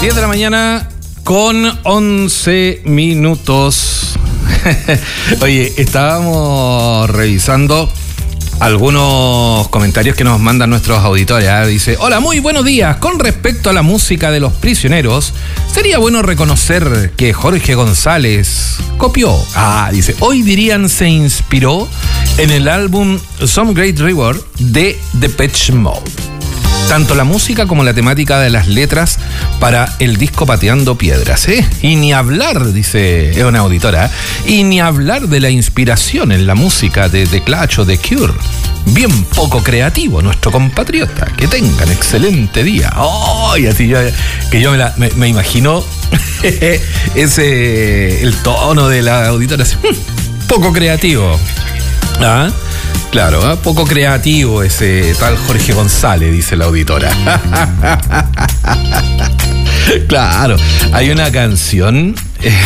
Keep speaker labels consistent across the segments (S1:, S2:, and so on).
S1: 10 de la mañana con 11 minutos. Oye, estábamos revisando algunos comentarios que nos mandan nuestros auditores. Dice: hola, muy buenos días. Con respecto a la música de Los Prisioneros, sería bueno reconocer que Jorge González copió. Dice, hoy dirían se inspiró en el álbum Some Great Reward de Depeche Mode. Tanto la música como la temática de las letras para el disco Pateando Piedras, ¿eh? Y ni hablar, dice, es una auditora, y ni hablar de la inspiración en la música de The Clash o The Cure. Bien poco creativo nuestro compatriota. Que tengan excelente día. Y así yo me imagino el tono de la auditora, así, poco creativo. Claro, poco creativo ese tal Jorge González, dice la auditora. Claro, hay una canción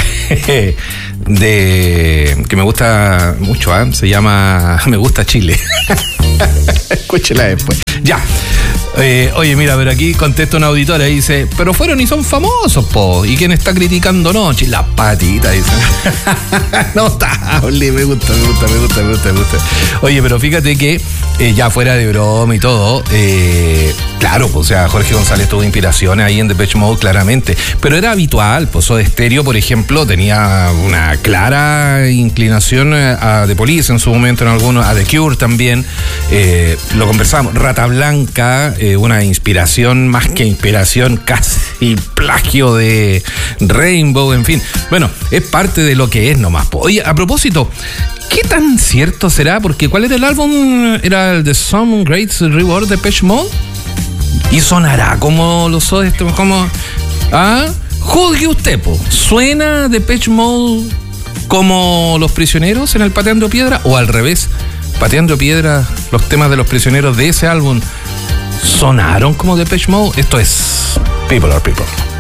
S1: que me gusta mucho, se llama Me Gusta Chile. Escúchela después. Ya. Oye, mira, pero aquí contesta una auditora y dice, pero fueron y son famosos, po. ¿Y quién está criticando Noche? La patita, dice. Notable, me gusta. Oye, pero fíjate que ya fuera de broma y todo, claro, pues, o sea, Jorge González tuvo inspiraciones ahí en Depeche Mode, claramente. Pero era habitual, pues Soda Stereo, por ejemplo, tenía una clara inclinación a The Police en su momento, en algunos, a The Cure también. Lo conversamos, Rata Blanca, una inspiración, más que inspiración, casi plagio de Rainbow, en fin. Bueno, es parte de lo que es nomás. Oye, a propósito, ¿qué tan cierto será? Porque ¿cuál era el álbum? ¿Era el de Some Great Reward de Depeche Mode? ¿Y sonará como los Soda Stereo? ¿Cómo? Juzgue usted, po. ¿Suena Depeche Mode como Los Prisioneros en el Pateando Piedra? ¿O al revés? Pateando Piedra, los temas de Los Prisioneros de ese álbum ¿sonaron como Depeche Mode? Esto es People Are People.